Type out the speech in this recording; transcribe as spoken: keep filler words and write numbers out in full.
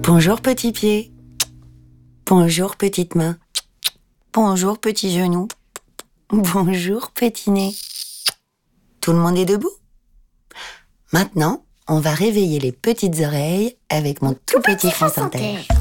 Bonjour petit pied. Bonjour petite main. Bonjour petit genou. Bonjour petit nez. Tout le monde est debout? Maintenant, on va réveiller les petites oreilles avec mon tout petit France Inter.